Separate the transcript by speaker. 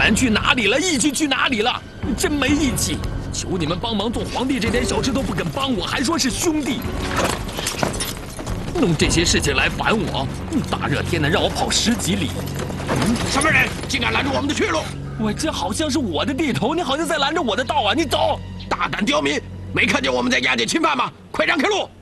Speaker 1: 转去哪里了？义气去哪里了？真没义气！求你们帮忙做皇帝，这点小事都不肯帮我，还说是兄弟，弄这些事情来烦我。大热天的让我跑10几里，
Speaker 2: 什么人竟敢拦住我们的去路？
Speaker 1: 喂，这好像是我的地头，你好像在拦着我的道啊！你走！
Speaker 2: 大胆刁民，没看见我们在押解钦犯吗？快让开路！